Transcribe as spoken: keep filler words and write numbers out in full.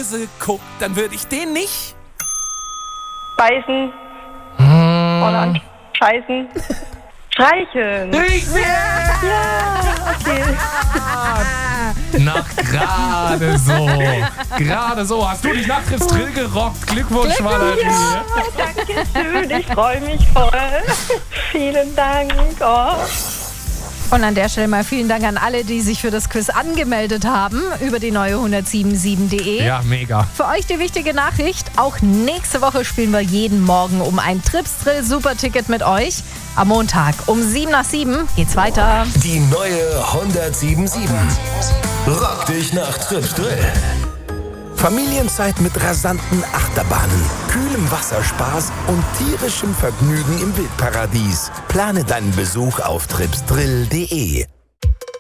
böse guckt, dann würde ich den nicht... Beißen. Hm. Oder scheißen. Streicheln. Richtig! Ja, okay. Nach gerade so. Gerade so. Hast du dich nach Trips Drill gerockt? Glückwunsch, Valerie. Ja, danke schön. Ich freue mich voll. Vielen Dank. Oh. Und an der Stelle mal vielen Dank an alle, die sich für das Quiz angemeldet haben über die neue hundertsieben punkt sieben punkt de. Ja, mega. Für euch die wichtige Nachricht, auch nächste Woche spielen wir jeden Morgen um ein Trips Drill Superticket mit euch. Am Montag um sieben nach sieben geht's weiter. Die neue hundertsieben Punkt sieben. Rock dich nach Trips Drill. Familienzeit mit rasanten Achterbahnen, kühlem Wasserspaß und tierischem Vergnügen im Wildparadies. Plane deinen Besuch auf trips drill punkt de.